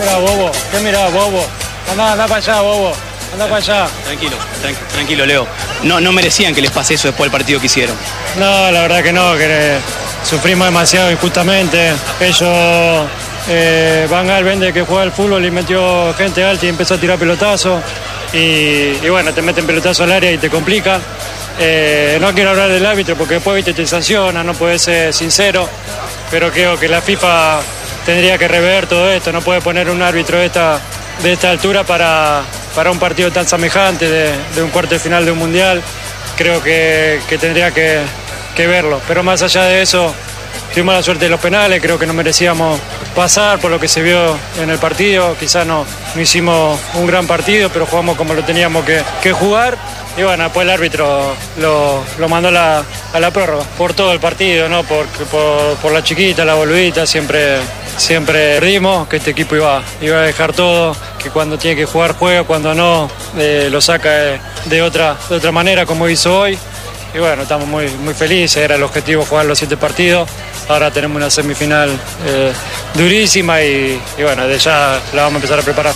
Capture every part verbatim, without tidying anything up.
Mira, bobo, ¿qué mirá, bobo? Andá, andá para allá, bobo. Anda para allá. Tranquilo, tranquilo, tranquilo, Leo. No, no merecían que les pase eso después del partido que hicieron. No, la verdad que no, que sufrimos demasiado injustamente. Ellos, eh, Van Gaal vende que juega al fútbol y metió gente alta y empezó a tirar pelotazos. Y, y bueno, te meten pelotazo al área y te complica. Eh, no quiero hablar del árbitro porque después viste, te sanciona, no puedes ser sincero. Pero creo que la FIFA tendría que rever todo esto. No puede poner un árbitro de esta, de esta altura para... para un partido tan semejante de, de un cuarto de final de un mundial. Creo que, que tendría que, que verlo, pero más allá de eso tuvimos la suerte de los penales, creo que no merecíamos pasar por lo que se vio en el partido, quizás no, no hicimos un gran partido, pero jugamos como lo teníamos que, que jugar. Y bueno, después el árbitro lo, lo mandó a la, a la prórroga, por todo el partido, ¿no? por, por, por la chiquita, la boludita, siempre, siempre perdimos, que este equipo iba, iba a dejar todo, que cuando tiene que jugar juega, cuando no, eh, lo saca de, de, otra, de otra manera como hizo hoy. Y bueno, estamos muy, muy felices, era el objetivo jugar los siete partidos, ahora tenemos una semifinal eh, durísima y, y bueno, de ya la vamos a empezar a preparar.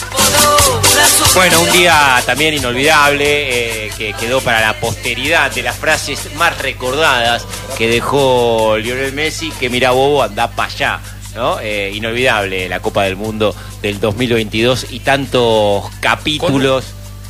Bueno, un día también inolvidable, eh, que quedó para la posteridad, de las frases más recordadas que dejó Lionel Messi, que mira, bobo, anda para allá, ¿no? Eh, inolvidable la Copa del Mundo del dos mil veintidós y tantos capítulos.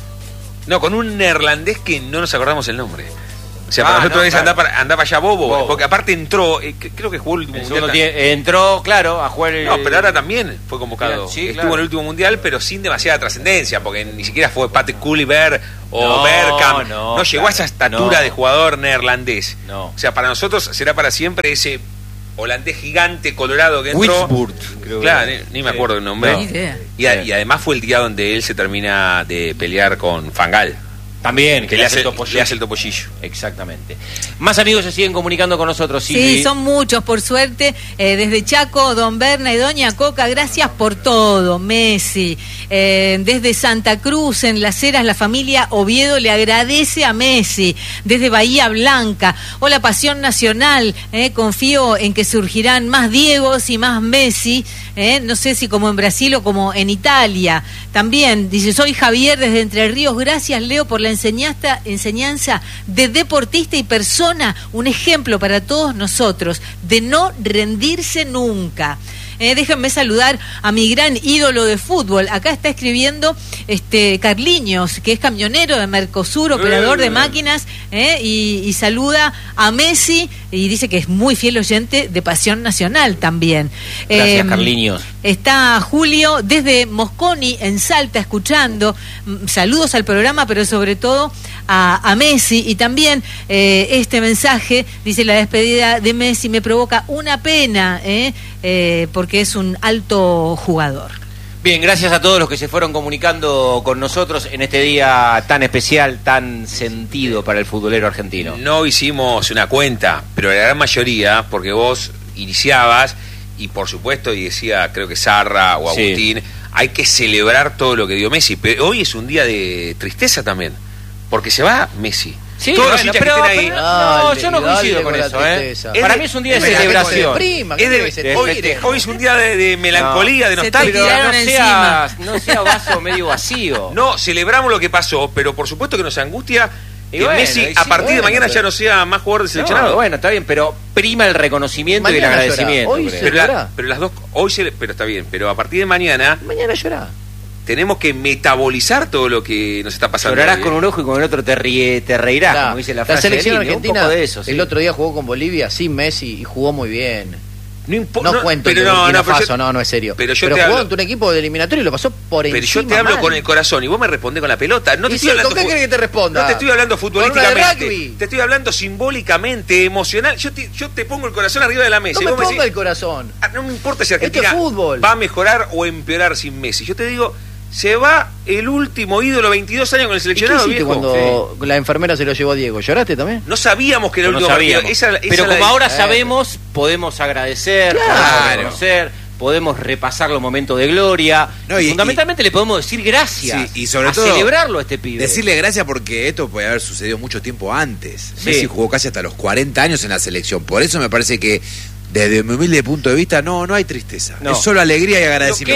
Con, no, con un neerlandés que no nos acordamos el nombre. O sea, para ah, nosotros no, es claro. andar para, andar para allá bobo, bobo, porque aparte entró, eh, creo que jugó el último El mundial. segundo tie- entró, claro, a jugar el... No, pero ahora también fue convocado. Sí, Estuvo claro. en el último mundial, pero sin demasiada trascendencia, porque ni siquiera fue Patrick Kluivert o No, Bergkamp. no, No, llegó claro, a esa estatura no. de jugador neerlandés. No. O sea, para nosotros será para siempre ese holandés gigante colorado que entró. Witsburg, creo Claro, que- ni, ni me sí. acuerdo el nombre. No. Ni idea. Y, a- y además fue el día donde él se termina de pelear con Van Gaal, También, que le hace, el topollillo. le hace el topollillo. Exactamente. Más amigos se siguen comunicando con nosotros, Sí, Silvi. son muchos, por suerte. Eh, desde Chaco, Don Berna y Doña Coca, gracias por todo, Messi. Eh, desde Santa Cruz, en Las Heras, la familia Oviedo le agradece a Messi. Desde Bahía Blanca, hola Pasión Nacional, eh, confío en que surgirán más Diegos y más Messi, eh, no sé si como en Brasil o como en Italia. También, dice, soy Javier desde Entre Ríos, gracias Leo por la enseñanza, enseñanza de deportista y persona, un ejemplo para todos nosotros, de no rendirse nunca. Eh, déjenme saludar a mi gran ídolo de fútbol. Acá está escribiendo este Carliños, que es camionero de Mercosur, operador de máquinas, eh, y, y saluda a Messi y dice que es muy fiel oyente de Pasión Nacional también. Gracias, Eh, Carliños. Está Julio desde Mosconi, en Salta, escuchando. Mm, Saludos al programa, pero sobre todo a, a Messi. Y también eh, este mensaje, dice, la despedida de Messi me provoca una pena, eh, eh, porque es un alto jugador. Bien, gracias a todos los que se fueron comunicando con nosotros en este día tan especial, tan sentido para el futbolero argentino. No hicimos una cuenta, pero la gran mayoría, porque vos iniciabas, y por supuesto, y decía, creo que Sarra o Sí. Agustín, hay que celebrar todo lo que dio Messi. Pero hoy es un día de tristeza también, porque se va Messi. Sí, Todos los bueno, hinchas pero- que estén ahí. pero- no, yo no Dale, coincido dale con con la eso, ¿eh? tristeza. Es Para de- mí es un día de es de- celebración. Prima, Es de- ¿qué debe hoy, ser? hoy es un día de, de melancolía, de Se te nostalgia. Pero tiraron no encima. sea, no sea vaso medio vacío. No, celebramos lo que pasó, pero por supuesto que nos angustia Y que bueno, Messi y sí, a partir de bueno, mañana pero- ya no sea más jugador de seleccionado. No, bueno, está bien, pero prima el reconocimiento y el Mañana llorá. agradecimiento. Hoy creo. se- pero, la- llorá. pero las dos, hoy se, pero está bien, pero a partir de mañana Mañana llorá. tenemos que metabolizar todo lo que nos está pasando. Llorarás hoy, con ¿eh? un ojo y con el otro te, ríe, te reirás, Claro. como dice la La frase. selección de Línea, argentina un poco de eso, sí. el otro día jugó con Bolivia sin Messi y jugó muy bien. No, impo- No, cuento pero el de no, Burkina no, pero Faso, yo- no, no es serio. pero yo pero te jugó hablo- ante un equipo de eliminatorio y lo pasó por Pero encima. yo te hablo mal. con el corazón y vos me respondés con la pelota. No te ¿Y estoy sí, hablando con qué fu- querés que te responda? No te estoy hablando ¿Con una de futbolísticamente. rugby? Te estoy hablando simbólicamente, emocional. Yo te, yo te pongo el corazón arriba de la mesa. No y me vos ponga decís, el corazón. "Ah, no me importa si Esto Argentina es fútbol". va a mejorar o empeorar sin Messi. Yo te digo, se va el último ídolo, veintidós años con el ¿Y qué seleccionado, hiciste viejo. cuando la enfermera se lo llevó a Diego? ¿Lloraste también? No sabíamos que era el No último partido. sabíamos. Esa- esa pero es la- como ahora Eh. sabemos, podemos agradecer, Claro. podemos reconocer, podemos repasar los momentos de gloria. No, y, y- fundamentalmente le podemos decir gracias. Sí, y sobre a todo celebrarlo a este pibe. Decirle gracias porque esto puede haber sucedido mucho tiempo antes. Sí. Messi jugó casi hasta los cuarenta años en la selección. Por eso me parece que desde mi humilde punto de vista no, no hay tristeza. No. Es solo alegría y Lo agradecimiento. que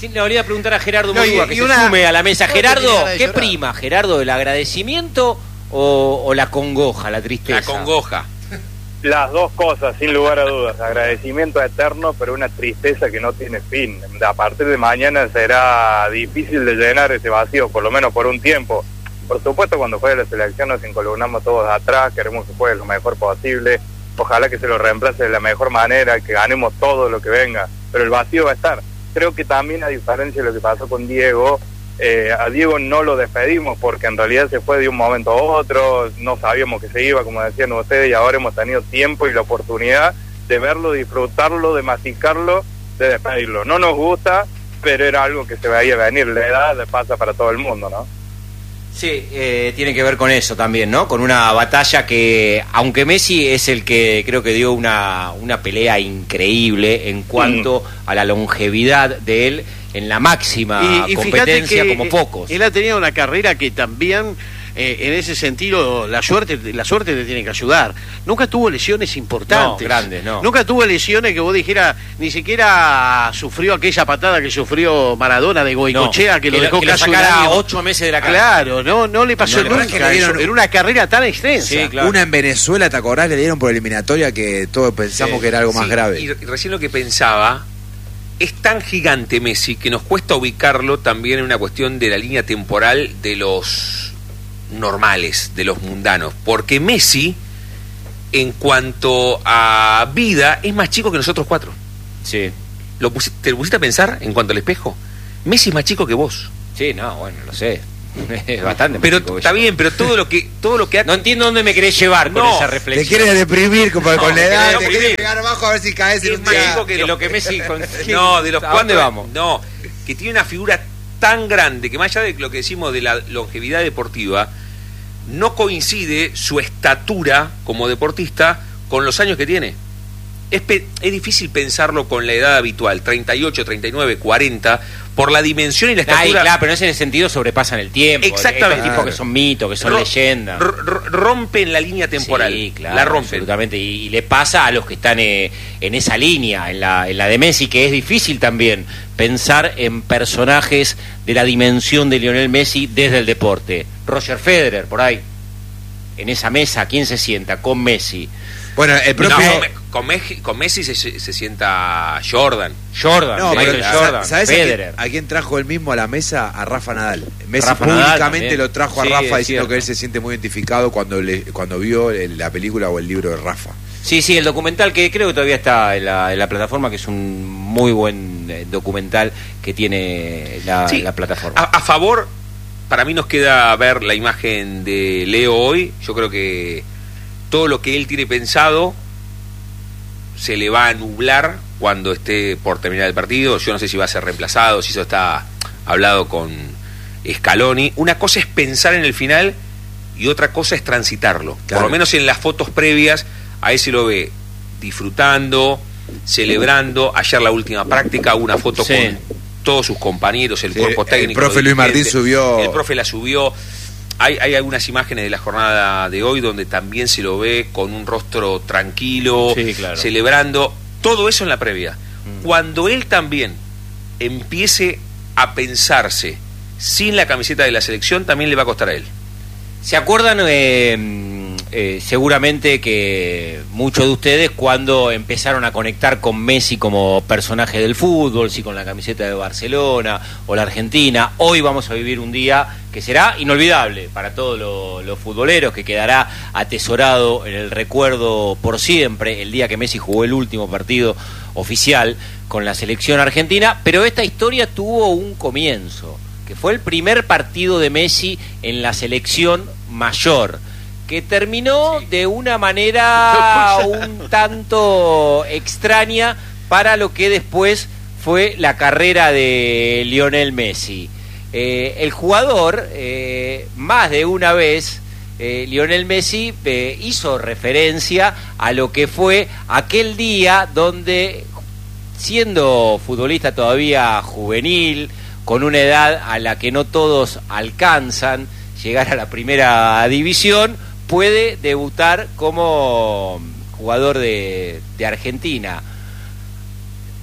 Sí, le volví a preguntar a Gerardo No, Murúa y- que y se una- sume a la mesa. No, Gerardo, tenía ganas de ¿qué llorar. prima? Gerardo, ¿el agradecimiento o, o la congoja, la tristeza? La congoja. Las dos cosas, sin lugar a dudas. Agradecimiento eterno, pero una tristeza que no tiene fin. A partir de mañana será difícil de llenar ese vacío, por lo menos por un tiempo. Por supuesto, cuando juegue la selección nos encolumnamos todos atrás, queremos que juegue lo mejor posible. Ojalá que se lo reemplace de la mejor manera, que ganemos todo lo que venga. Pero el vacío va a estar. Creo que también, a diferencia de lo que pasó con Diego, eh, a Diego no lo despedimos porque en realidad se fue de un momento a otro, no sabíamos que se iba, como decían ustedes, y ahora hemos tenido tiempo y la oportunidad de verlo, disfrutarlo, de masticarlo, de despedirlo. No nos gusta, pero era algo que se veía venir. La edad pasa para todo el mundo, ¿no? Sí, eh, tiene que ver con eso también, ¿no? Con una batalla que, aunque Messi es el que creo que dio una, una pelea increíble en cuanto mm. a la longevidad de él en la máxima y, y competencia, que como pocos. Él ha tenido una carrera que también, eh, en ese sentido, la suerte la suerte te tiene que ayudar. Nunca tuvo lesiones importantes. No, grandes, no. Nunca tuvo lesiones que vos dijeras, ni siquiera sufrió aquella patada que sufrió Maradona de Goicochea, no, que lo que dejó que lo casi un sacara año. ocho meses de la cara. Claro, no, no le pasó No, la verdad nunca es que le dieron- eso. Era una carrera tan extensa. Sí, claro. Una en Venezuela, ¿te acordás? Le dieron por eliminatoria que todos pensamos Sí. que era algo más Sí, grave. Y y recién lo que pensaba, es tan gigante Messi que nos cuesta ubicarlo también en una cuestión de la línea temporal de los normales, de los mundanos. Porque Messi, en cuanto a vida, es más chico que nosotros cuatro. Sí, ¿Lo pusi- ¿Te lo pusiste a pensar en cuanto al espejo? Messi es más chico que vos. sí, no, bueno, lo sé. Es bastante. Pero mágico está eso. bien, pero todo lo que todo lo que ha... No entiendo dónde me querés llevar con No, esa Te reflexión. quieres deprimir con, con No, la me edad, quiero te deprimir. quieres pegar abajo a ver si caes en Es un más día. chico que que los- lo que Messi con- No, de los ¿A cuatro. dónde vamos? No, que tiene una figura tan grande que más allá de lo que decimos de la longevidad deportiva, no coincide su estatura como deportista con los años que tiene. Es, pe- es difícil pensarlo con la edad habitual, treinta y ocho, treinta y nueve, cuarenta, por la dimensión y la Ay, estatura. claro, pero en ese sentido sobrepasan el tiempo. Exactamente. Estos tipos que son mitos, que son Ro- leyendas. r- r- rompen la línea temporal. Sí, claro, la rompen. absolutamente. Y, y le pasa a los que están eh, en esa línea, en la, en la de Messi, que es difícil también pensar en personajes de la dimensión de Lionel Messi desde el deporte. Roger Federer, por ahí, en esa mesa, ¿quién se sienta con Messi? Bueno, el No, propio... con, con Meji- con Messi se, se sienta Jordan. Jordan, No, Michael pero Jordan, ¿sabes a quién, Federer. a quién trajo él mismo a la mesa? A Rafa Nadal. Messi Rafa Nadal públicamente también. lo trajo a Sí, Rafa es diciendo cierto. que él se siente muy identificado cuando le, cuando vio el- la película o el libro de Rafa. Sí, sí, el documental que creo que todavía está en la, en la plataforma, que es un muy buen eh, documental que tiene la, Sí, la plataforma. A, a favor, para mí nos queda ver la imagen de Leo hoy. Yo creo que todo lo que él tiene pensado se le va a nublar cuando esté por terminar el partido. Yo no sé si va a ser reemplazado, si eso está hablado con Scaloni. Una cosa es pensar en el final y otra cosa es transitarlo. Claro. Por lo menos en las fotos previas, a él se lo ve disfrutando, celebrando. Ayer la última práctica, una foto Sí. con todos sus compañeros, el Sí, cuerpo el técnico. profe los Luis Martín dirigentes. subió- El profe la subió. Hay, hay algunas imágenes de la jornada de hoy donde también se lo ve con un rostro tranquilo, Sí, claro. celebrando. Todo eso en la previa. Mm. Cuando él también empiece a pensarse sin la camiseta de la selección, también le va a costar a él. ¿Se acuerdan eh, eh, seguramente que muchos de ustedes cuando empezaron a conectar con Messi como personaje del fútbol, si con la camiseta de Barcelona o la Argentina? Hoy vamos a vivir un día que será inolvidable para todos lo- los futboleros, que quedará atesorado en el recuerdo por siempre, el día que Messi jugó el último partido oficial con la selección argentina. Pero esta historia tuvo un comienzo, que fue el primer partido de Messi en la selección mayor, que terminó de una manera un tanto extraña para lo que después fue la carrera de Lionel Messi. Eh, el jugador, eh, más de una vez, eh, Lionel Messi eh, hizo referencia a lo que fue aquel día donde, siendo futbolista todavía juvenil, con una edad a la que no todos alcanzan llegar a la primera división, puede debutar como jugador de, de Argentina.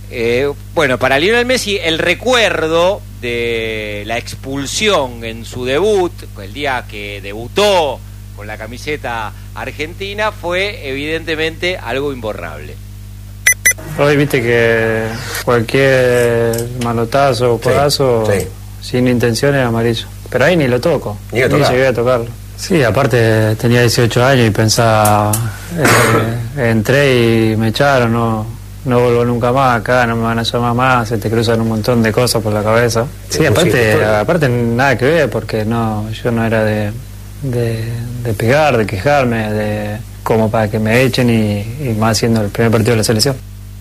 Eh, bueno, para Lionel Messi el recuerdo de la expulsión en su debut, el día que debutó con la camiseta argentina, fue evidentemente algo imborrable. Hoy viste que cualquier manotazo o codazo sí, sí. sin intención es amarillo. Pero ahí ni lo toco, ni, ni llegué a tocarlo. Sí, aparte tenía dieciocho años y pensaba, eh, entré y me echaron, no, no vuelvo nunca más acá, no me van a llamar más, se te cruzan un montón de cosas por la cabeza. Sí, aparte, aparte nada que ver, porque no, yo no era de, de, de pegar, de quejarme, de como para que me echen y, y más siendo el primer partido de la selección.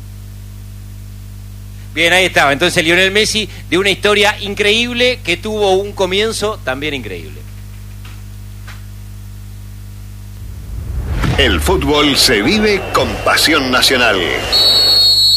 Bien, ahí estaba. Entonces Lionel Messi, de una historia increíble que tuvo un comienzo también increíble. El fútbol se vive con pasión nacional.